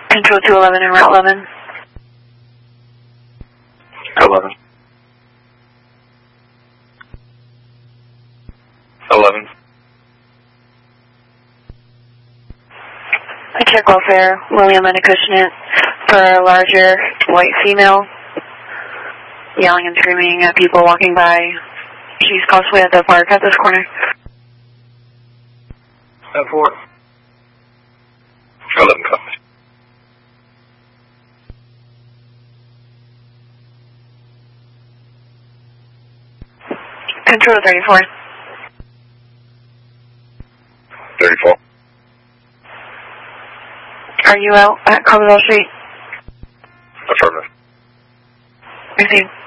Control 211 and Route 11. 11. 11. I check welfare, William and Acushnet for a larger white female, yelling and screaming at people walking by. She's possibly at the park at this corner. 10-4. 11 copies. Control 34. 34. Are you out at Carbondale Street? Affirmative. Received.